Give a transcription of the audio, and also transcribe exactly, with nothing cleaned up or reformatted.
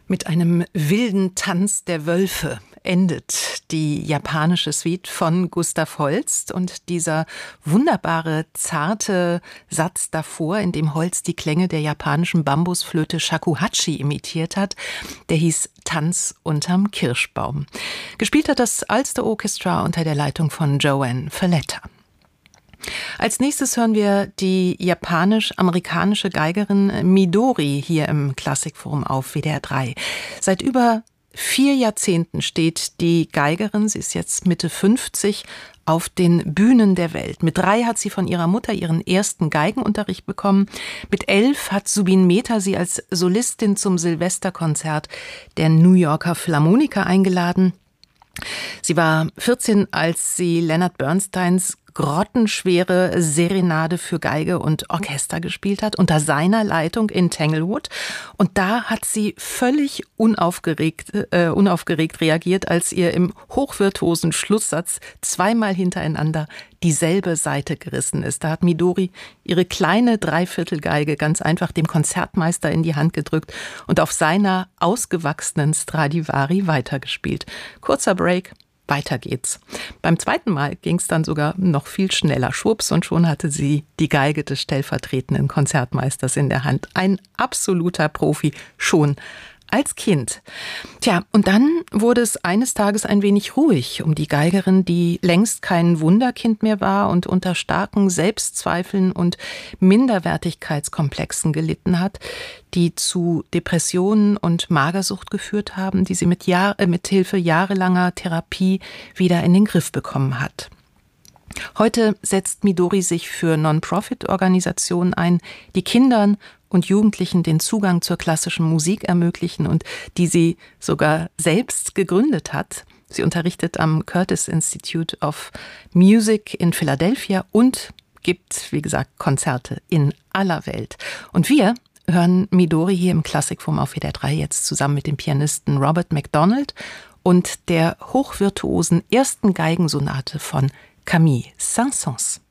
Mit einem wilden Tanz der Wölfe endet die japanische Suite von Gustav Holst, und dieser wunderbare, zarte Satz davor, in dem Holst die Klänge der japanischen Bambusflöte Shakuhachi imitiert hat, der hieß Tanz unterm Kirschbaum. Gespielt hat das Ulster Orchestra unter der Leitung von Joanne Falletta. Als nächstes hören wir die japanisch-amerikanische Geigerin Midori hier im Klassikforum auf W D R drei. Seit über vier Jahrzehnten steht die Geigerin, sie ist jetzt Mitte fünfzig, auf den Bühnen der Welt. Mit drei hat sie von ihrer Mutter ihren ersten Geigenunterricht bekommen. Mit elf hat Subin Mehta sie als Solistin zum Silvesterkonzert der New Yorker Philharmoniker eingeladen. Sie war vierzehn, als sie Leonard Bernsteins grottenschwere Serenade für Geige und Orchester gespielt hat, unter seiner Leitung in Tanglewood. Und da hat sie völlig unaufgeregt, äh, unaufgeregt reagiert, als ihr im hochvirtuosen Schlusssatz zweimal hintereinander dieselbe Seite gerissen ist. Da hat Midori ihre kleine Dreiviertelgeige ganz einfach dem Konzertmeister in die Hand gedrückt und auf seiner ausgewachsenen Stradivari weitergespielt. Kurzer Break. Weiter geht's. Beim zweiten Mal ging es dann sogar noch viel schneller. Schwupps, und schon hatte sie die Geige des stellvertretenden Konzertmeisters in der Hand. Ein absoluter Profi, schon als Kind. Tja, und dann wurde es eines Tages ein wenig ruhig um die Geigerin, die längst kein Wunderkind mehr war und unter starken Selbstzweifeln und Minderwertigkeitskomplexen gelitten hat, die zu Depressionen und Magersucht geführt haben, die sie mit, Jahr, äh, mit Hilfe jahrelanger Therapie wieder in den Griff bekommen hat. Heute setzt Midori sich für Non-Profit-Organisationen ein, die Kindern und Jugendlichen den Zugang zur klassischen Musik ermöglichen und die sie sogar selbst gegründet hat. Sie unterrichtet am Curtis Institute of Music in Philadelphia und gibt, wie gesagt, Konzerte in aller Welt. Und wir hören Midori hier im Klassikforum auf W D R drei jetzt zusammen mit dem Pianisten Robert MacDonald und der hochvirtuosen ersten Geigensonate von Camille Saint-Saëns.